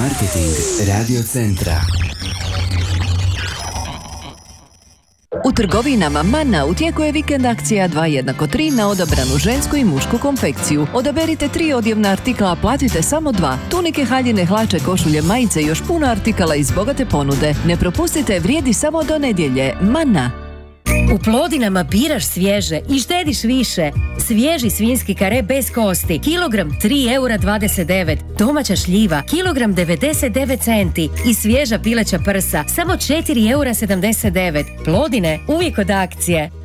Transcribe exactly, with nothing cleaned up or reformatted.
Marketing Radio Centra. U trgovinama Manna u tijeku je vikend akcija dva jednako tri na odabranu žensku i mušku konfekciju. Odaberite tri odjevna artikla, a platite samo dva. Tunike, haljine, hlače, košulje, majice i još puno artikala iz bogate ponude. Ne propustite, vrijedi samo do nedjelje. Manna. U Plodinama biraš svježe i štediš više. Svježi svinjski kare bez kosti, kilogram tri eura dvadeset devet, domaća šljiva, kilogram devedeset devet centi i svježa pileća prsa, samo četiri eura sedamdeset devet. Plodine, uvijek od akcije.